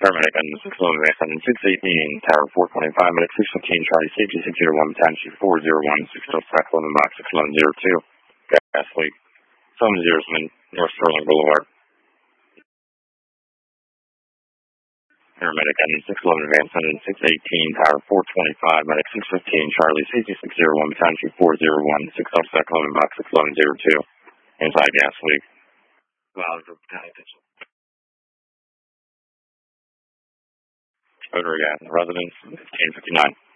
Paramedic on 611 advance on 618, Tower 425, medic 615, Charlie Safety 601, Battalion 401, 6 Stack 11 Box 6102, gas leak, 70 North Sterling Boulevard. Paramedic on 611 advance on 618, Tower 425, medic 615, Charlie Safety 601, Battalion 401, 6 Stack 11 Box 6102, inside gas leak. Valve for Battalion attention. Odor gas, residence 1559.